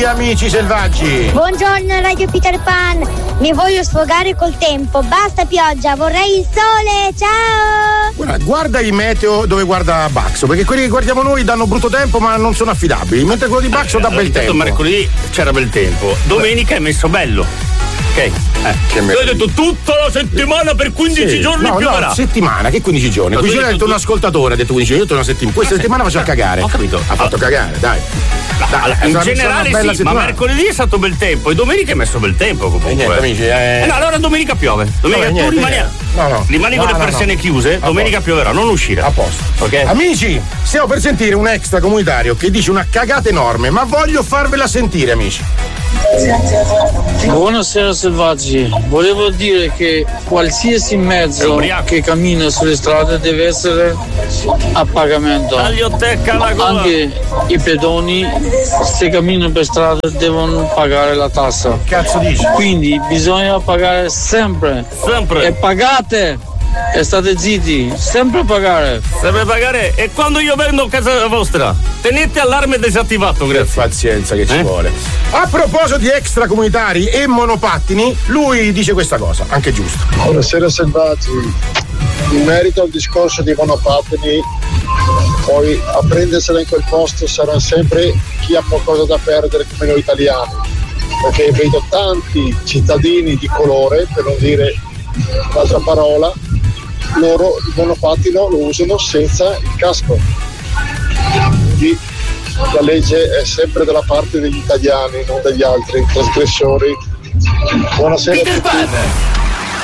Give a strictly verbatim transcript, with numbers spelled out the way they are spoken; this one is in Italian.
amici selvaggi. Buongiorno Radio Peter Pan, mi voglio sfogare col tempo, basta pioggia, vorrei il sole, ciao! Guarda, guarda i meteo dove guarda Baxo, perché quelli che guardiamo noi danno brutto tempo ma non sono affidabili, mentre quello di Baxo eh, dà bel tempo. Mercoledì c'era bel tempo, domenica è messo bello. Ok, eh. Che io ho detto tutta la settimana per quindici sì. giorni no, pioverà. No, settimana, che quindici giorni? No, quindici giorni ha detto un ascoltatore, ha detto quindici giorni, io ho detto una settimana. Questa ah, settimana faceva cagare. Ho capito. Ha fatto cagare, dai. dai allora, in generale sì, settimana. Ma mercoledì è stato bel tempo e domenica è messo bel tempo comunque. E niente, amici, eh... eh, no, allora domenica piove. Domenica no, tu niente, rimani, no, no. rimani no, con le persiane no. chiuse, a domenica posto. Pioverà, non uscire. A posto. Okay? Amici, stiamo per sentire un extracomunitario che dice una cagata enorme, ma voglio farvela sentire, amici. Buonasera selvaggi, volevo dire che qualsiasi mezzo che cammina sulle strade deve essere a pagamento. Anche i pedoni, se camminano per strada, devono pagare la tassa. Cazzo dici? Quindi bisogna pagare sempre. Sempre. E pagate! E state zitti, sempre pagare. Sempre pagare. E quando io vengo a casa vostra, tenete allarme disattivato, grazie. Pazienza che ci eh? vuole. A proposito di extracomunitari e monopattini, lui dice questa cosa, anche giusto. Buonasera selvaggi. In merito al discorso dei monopattini, poi a prendersela in quel posto sarà sempre chi ha qualcosa da perdere come noi italiani. Perché vedo tanti cittadini di colore, per non dire l'altra parola, loro il monopattino lo usano senza il casco. Quindi la legge è sempre dalla parte degli italiani, non degli altri trasgressori. Buonasera a tutti.